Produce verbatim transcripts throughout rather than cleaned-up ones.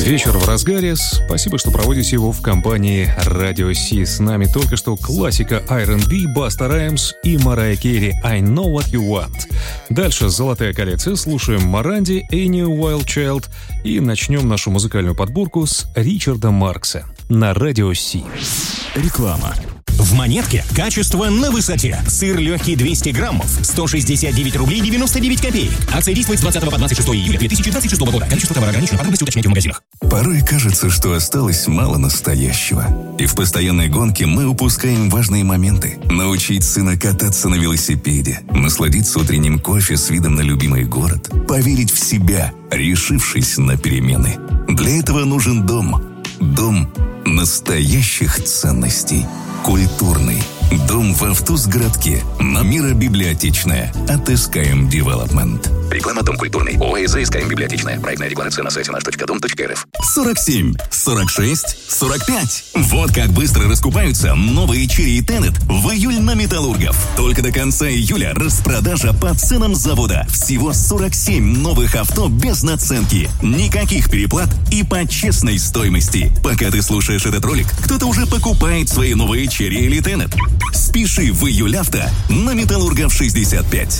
Вечер в разгаре. Спасибо, что проводите его в компании Радио Си. С нами только что классика ар энд би, Баста Раймс и Марайя Керри «I Know What You Want». Дальше золотая коллекция. Слушаем Моранди, Энни Уайлд Чайлд и начнем нашу музыкальную подборку с Ричарда Маркса на Радио Си. Реклама. В Монетке качество на высоте. Сыр легкий двести граммов, сто шестьдесят девять рублей девяносто девять копеек. Акция действует с двадцатого по двадцать шестое июля две тысячи двадцать шестого года. Количество товара ограничено. Подробности уточняйте в магазинах. Порой кажется, что осталось мало настоящего. И в постоянной гонке мы упускаем важные моменты. Научить сына кататься на велосипеде, насладиться утренним кофе с видом на любимый город, поверить в себя, решившись на перемены. Для этого нужен дом. Дом настоящих ценностей. Культурный. Дом в Автузгородке. Намира библиотечная. От эс ка эм Development. Реклама «Дом культурный». ОАЭЗ эс ка эм Библиотечная. Проектная декларация на сайте наш точка дом точка эр эф. сорок семь, сорок шесть, сорок пять. Вот как быстро раскупаются новые Chery и Tenet в июль на Металлургов. Только до конца июля распродажа по ценам завода. Всего сорок семь новых авто без наценки. Никаких переплат и по честной стоимости. Пока ты слушаешь этот ролик, кто-то уже покупает свои новые Chery или Tenet. Спеши в июль авто на Металлургов шестьдесят пять.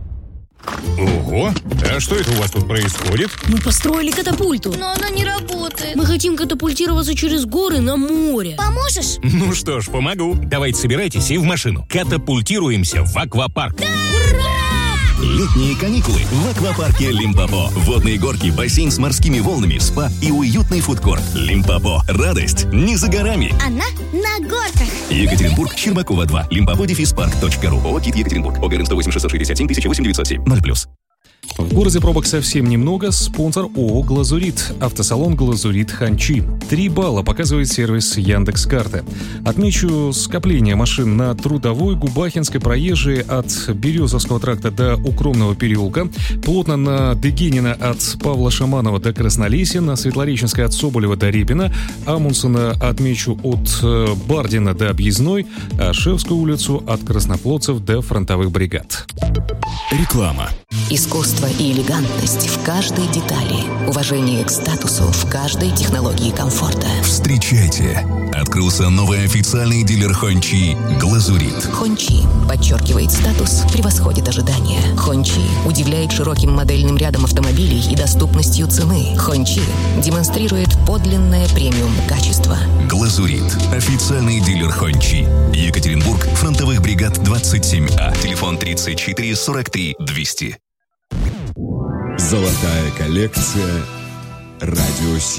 Ого, а что это у вас тут происходит? Мы построили катапульту. Но она не работает. Мы хотим катапультироваться через горы на море. Поможешь? Ну что ж, помогу. Давайте собирайтесь и в машину. Катапультируемся в аквапарк. Да! Ура! Летние каникулы в аквапарке Лимпопо. Водные горки, бассейн с морскими волнами, спа и уютный фудкорт. Лимпопо. Радость не за горами. Она на горках. Екатеринбург, Щербакова два. Лимпопо дефис парк точка ру. ООО «Кит Екатеринбург». ОГРН сто восемь шестьсот шестьдесят семь тысяча восемь девятьсот семь. ноль плюс. В городе пробок совсем немного. Спонсор ООО «Глазурит». Автосалон «Глазурит» Ханчи. Три балла показывает сервис Яндекс.Карты. Отмечу скопление машин на Трудовой, Губахинской, Проезжей от Березовского тракта до Укромного переулка. Плотно на Дегенина от Павла Шаманова до Краснолесья. На Светлореченской от Соболева до Репина. Амундсена отмечу от Бардина до Объездной. А Шевскую улицу от Краснофлотцев до Фронтовых бригад. Реклама. Искусство и элегантность в каждой детали. Уважение к статусу в каждой технологии комфорта. Встречайте! Открылся новый официальный дилер Хончи «Глазурит». Хончи подчеркивает статус, превосходит ожидания. Хончи удивляет широким модельным рядом автомобилей и доступностью цены. Хончи демонстрирует подлинное премиум качество. «Глазурит». Официальный дилер Хончи. Екатеринбург, Фронтовых бригад двадцать семь А. Телефон тридцать четыре сорок три двести. Золотая коллекция «Радио Си».